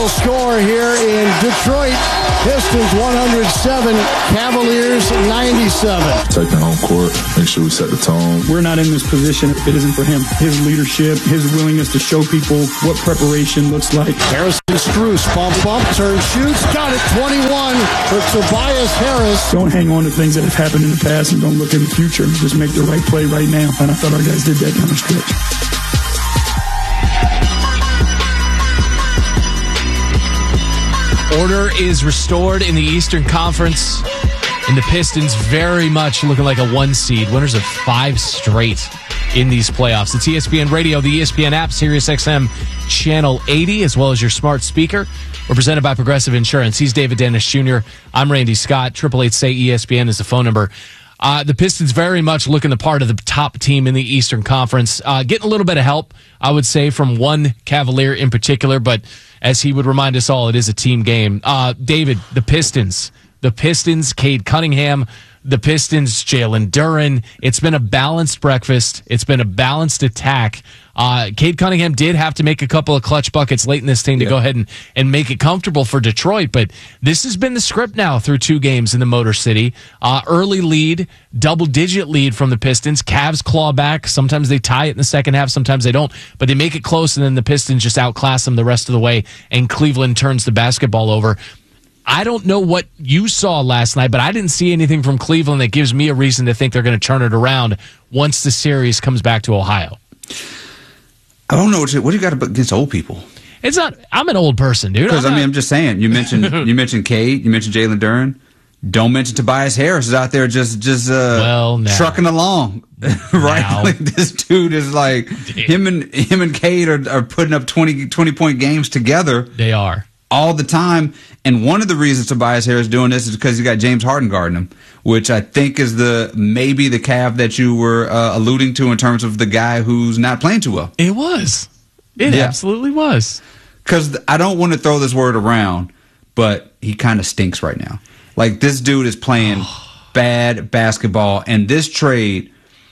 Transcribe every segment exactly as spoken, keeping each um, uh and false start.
final score here in Detroit. Pistons one hundred seven, Cavaliers ninety-seven. Taking home court, make sure we set the tone. We're not in this position if it isn't for him. His leadership, his willingness to show people what preparation looks like. Harrison Strus, bump, bump, turn, shoots, got it, twenty-one for Tobias Harris. Don't hang on to things that have happened in the past and don't look in the future. Just make the right play right now. And I thought our guys did that down the stretch. Order is restored in the Eastern Conference, and the Pistons very much looking like a one seed. Winners of five straight in these playoffs. It's E S P N Radio, the E S P N app, Sirius X M Channel eighty, as well as your smart speaker. We're presented by Progressive Insurance. He's David Dennis Junior I'm Randy Scott. Triple eight say E S P N is the phone number. Uh, the Pistons very much looking the part of the top team in the Eastern Conference. Uh, getting a little bit of help, I would say, from one Cavalier in particular, but as he would remind us all, it is a team game. Uh, David, the Pistons. The Pistons, Cade Cunningham. The Pistons, Jalen Duren. It's been a balanced breakfast. It's been a balanced attack. Uh, Cade Cunningham did have to make a couple of clutch buckets late in this thing to yeah. go ahead and, and make it comfortable for Detroit, but this has been the script now through two games in the Motor City. Uh, early lead, double-digit lead from the Pistons. Cavs claw back. Sometimes they tie it in the second half, sometimes they don't, but they make it close, and then the Pistons just outclass them the rest of the way, and Cleveland turns the basketball over. I don't know what you saw last night, but I didn't see anything from Cleveland that gives me a reason to think they're going to turn it around once the series comes back to Ohio. I don't know what you, what you got against old people. It's not. I'm an old person, dude. Because I mean, I'm just saying. You mentioned you mentioned Cade. You mentioned Jalen Duren. Don't mention Tobias Harris is out there just just uh, well, now. trucking along, right? Like, this dude is like him and him and Cade are, are putting up twenty, twenty point games together. They are. All the time. And one of the reasons Tobias Harris is doing this is because he's got James Harden guarding him, which I think is the maybe the Cav that you were uh, alluding to in terms of the guy who's not playing too well. It was. It yeah. absolutely was. Because I don't want to throw this word around, but he kind of stinks right now. Like, this dude is playing bad basketball, and this trade,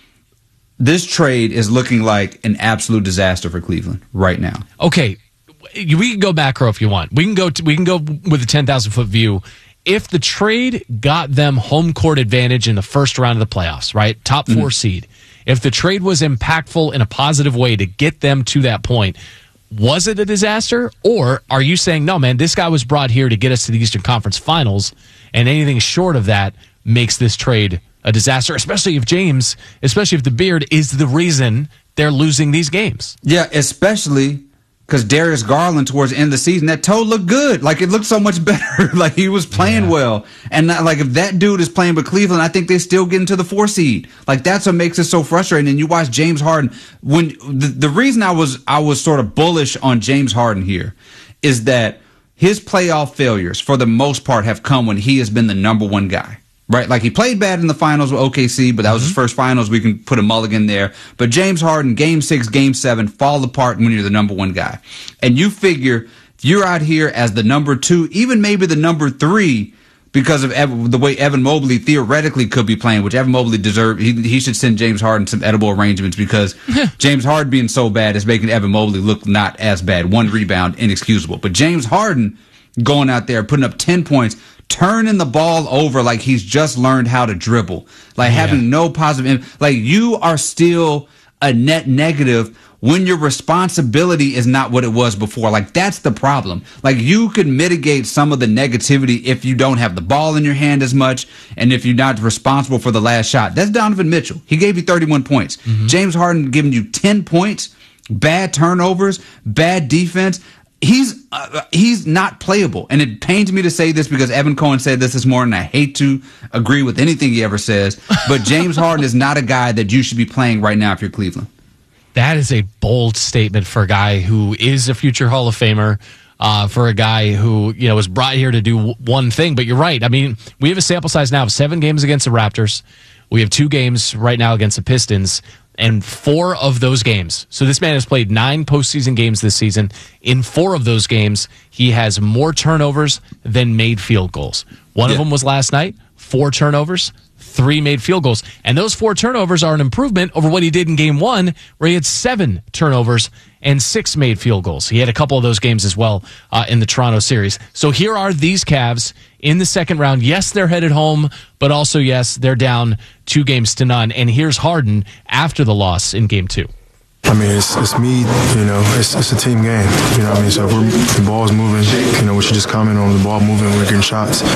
this trade is looking like an absolute disaster for Cleveland right now. Okay. We can go macro if you want. We can go. To, we can go with a ten thousand foot view. If the trade got them home court advantage in the first round of the playoffs, right, top four mm-hmm. seed. If the trade was impactful in a positive way to get them to that point, was it a disaster? Or are you saying, no, man, this guy was brought here to get us to the Eastern Conference Finals, and anything short of that makes this trade a disaster? Especially if James, especially if the beard is the reason they're losing these games. Yeah, especially. Because Darius Garland, towards the end of the season, that toe looked good. Like, it looked so much better. Like, he was playing yeah. well. And, like, if that dude is playing with Cleveland, I think they still get into the four seed. Like, that's what makes it so frustrating. And you watch James Harden. When the, the reason I was I was sort of bullish on James Harden here is that his playoff failures, for the most part, have come when he has been the number one guy. Right, like he played bad in the finals with O K C, but that was mm-hmm. his first finals. We can put a mulligan there. But James Harden, game six, game seven, fall apart when you're the number one guy. And you figure if you're out here as the number two, even maybe the number three, because of Evan, the way Evan Mobley theoretically could be playing, which Evan Mobley deserved. He, he should send James Harden some edible arrangements because James Harden being so bad is making Evan Mobley look not as bad. One rebound, inexcusable. But James Harden going out there, putting up ten points, turning the ball over like he's just learned how to dribble, like yeah. having no positive, like you are still a net negative when your responsibility is not what it was before. Like, that's the problem. Like, you could mitigate some of the negativity if you don't have the ball in your hand as much and if you're not responsible for the last shot. That's Donovan Mitchell. He gave you thirty-one points. Mm-hmm. James Harden giving you ten points, bad turnovers, bad defense. He's uh, he's not playable. And it pains me to say this because Evan Cohen said this this morning. I hate to agree with anything he ever says, but James Harden is not a guy that you should be playing right now if you're Cleveland. That is a bold statement for a guy who is a future Hall of Famer, uh, for a guy who, you know, was brought here to do one thing. But you're right. I mean, we have a sample size now of seven games against the Raptors. We have two games right now against the Pistons. And four of those games, so this man has played nine postseason games this season. In four of those games, he has more turnovers than made field goals. One yeah. of them was last night, four turnovers, three made field goals. And those four turnovers are an improvement over what he did in game one, where he had seven turnovers and six made field goals. He had a couple of those games as well uh, in the Toronto series. So here are these Cavs in the second round. Yes, they're headed home, but also, yes, they're down two games to none. And here's Harden after the loss in game two. I mean, it's it's me, you know, it's it's a team game, you know what I mean? So if we're, the ball's moving, you know, we should just comment on the ball moving, we're getting shots.